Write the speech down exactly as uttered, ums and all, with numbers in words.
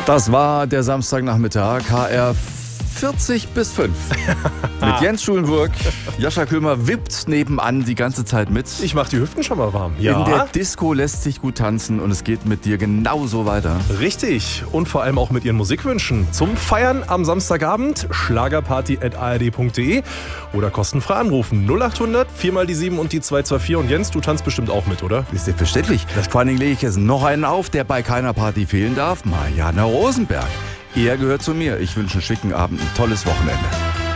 Das war der Samstagnachmittag, H R vierzig bis fünf. Mit Jens Schulenburg. Joscha Köhmer wippt nebenan die ganze Zeit mit. Ich mach die Hüften schon mal warm. Ja. In der Disco lässt sich gut tanzen und es geht mit dir genauso weiter. Richtig. Und vor allem auch mit Ihren Musikwünschen. Zum Feiern am Samstagabend schlagerparty at a r d punkt d e oder kostenfrei anrufen. null acht hundert, vier mal die sieben und die zwei zwei vier. Und Jens, du tanzt bestimmt auch mit, oder? Ist selbstverständlich. Vor allen Dingen lege ich jetzt noch einen auf, der bei keiner Party fehlen darf. Marianne Rosenberg. Er gehört zu mir. Ich wünsche einen schicken Abend, ein tolles Wochenende.